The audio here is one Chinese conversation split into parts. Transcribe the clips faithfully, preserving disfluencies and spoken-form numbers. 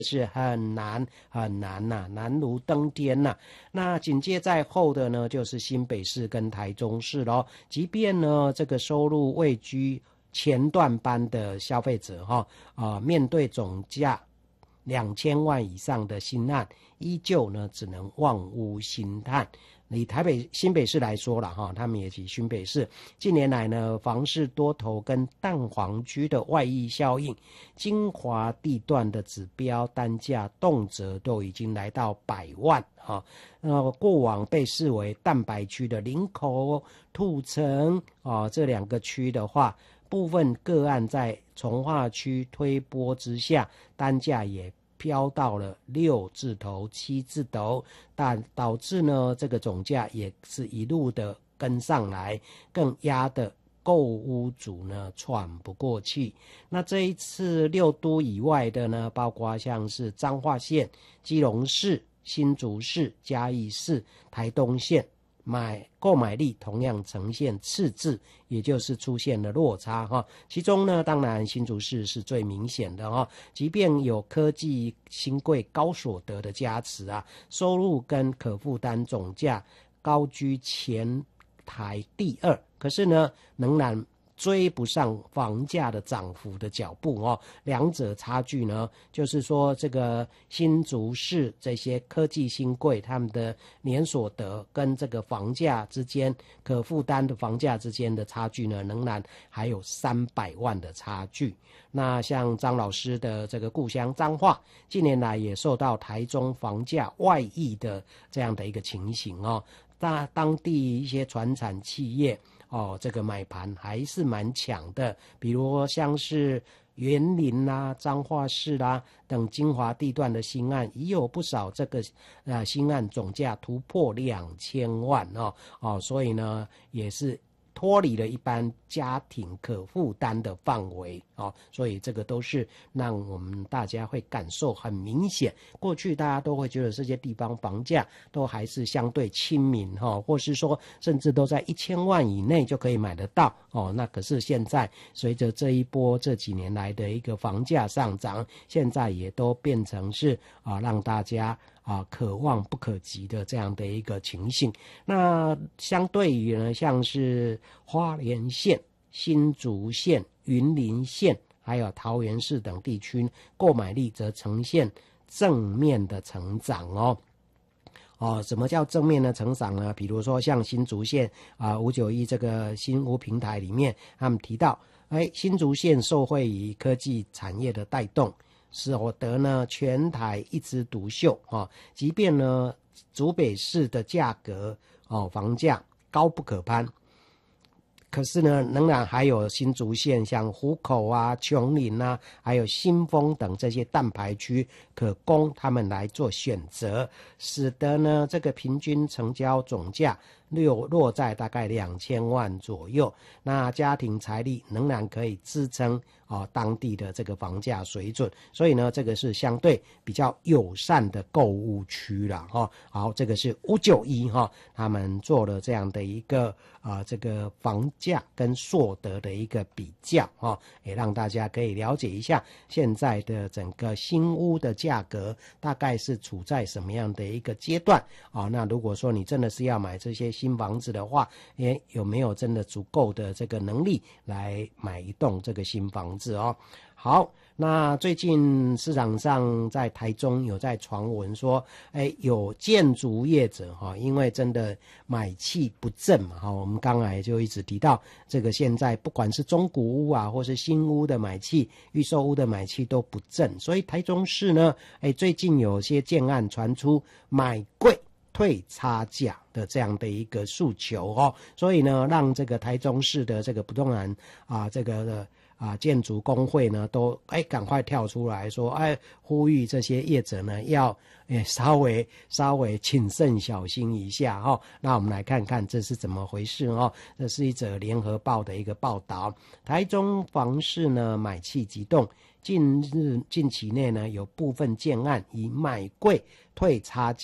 是很难很难呐、啊，难如登天呐、啊。那紧接在后的呢，就是新北市跟台中市咯。即便呢这个收入位居前段班的消费者哈啊、呃，面对总价两千万以上的新案，依旧呢只能望屋兴叹。以台北新北市来说了哈，他们也以新北市近年来呢房市多头跟蛋黄区的外溢效应，精华地段的指标单价动辄都已经来到百万哈。呃，过往被视为蛋白区的林口、土城啊这两个区的话，部分个案在从化区推波之下，单价也飘到了六字头、七字头，但导致呢这个总价也是一路的跟上来，更压得购屋主呢喘不过气。那这一次六都以外的呢，包括像是彰化县、基隆市、新竹市、嘉义市、台东县，买购买力同样呈现赤字，也就是出现了落差哈。其中呢，当然新竹市是最明显的哈。即便有科技新贵高所得的加持啊，收入跟可负担总价高居前台第二，可是呢，仍然追不上房价的涨幅的脚步哦，两者差距呢，就是说这个新竹市这些科技新贵他们的年所得跟这个房价之间可负担的房价之间的差距呢，仍然还有三百万的差距。那像张老师的这个故乡彰化，近年来也受到台中房价外溢的这样的一个情形哦，那当地一些传产企业哦，这个买盘还是蛮强的，比如像是园林啦、彰化市啦等精华地段的新案，已有不少这个呃新案总价突破两千万哦哦，所以呢也是脱离了一般家庭可负担的范围哦，所以这个都是让我们大家会感受很明显。过去大家都会觉得这些地方房价都还是相对亲民哈、哦，或是说甚至都在一千万以内就可以买得到哦。那可是现在随着这一波这几年来的一个房价上涨，现在也都变成是啊让大家啊，可望不可及的这样的一个情形。那相对于呢，像是花莲县、新竹县、云林县，还有桃园市等地区，购买力则呈现正面的成长哦。哦，什么叫正面的成长呢？比如说像新竹县啊，五九一这个新屋平台里面，他们提到，哎，新竹县受惠于科技产业的带动，使得呢全台一枝独秀啊。即便呢竹北市的价格哦房价高不可攀，可是呢仍然还有新竹县像湖口啊、琼林啊，还有新丰等这些蛋牌区可供他们来做选择，使得呢这个平均成交总价落落在大概两千万左右，那家庭财力仍然可以支撑哦当地的这个房价水准，所以呢这个是相对比较友善的购物区啦哈、哦。好，这个是五九一哈，他们做了这样的一个啊、呃、这个房价跟所得的一个比较哈、哦，也让大家可以了解一下现在的整个新屋的价格大概是处在什么样的一个阶段啊、哦。那如果说你真的是要买这些新房子的话，也有没有真的足够的这个能力来买一栋这个新房子哦？好，那最近市场上在台中有在传闻说，哎，有建筑业者哈、哦，因为真的买气不振嘛哈、哦，我们刚才就一直提到这个现在不管是中古屋啊，或是新屋的买气、预售屋的买气都不振，所以台中市呢，哎，最近有些建案传出买贵退差价的这样的一个诉求哦，所以呢，让这个台中市的这个不动产啊，这个啊建筑工会呢，都哎赶快跳出来说，哎，呼吁这些业者呢要哎稍微稍微谨慎小心一下哈、哦。那我们来看看这是怎么回事哦。这是一则联合报的一个报道，台中房市呢买气急动。近日近期内呢，有部分建案以买贵退差价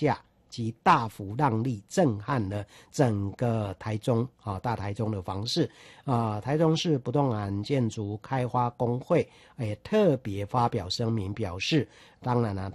及大幅让利，震撼了整个台中啊，大台中的房市啊。台中市不动产建筑开发工会也特别发表声明表示，当然了、啊。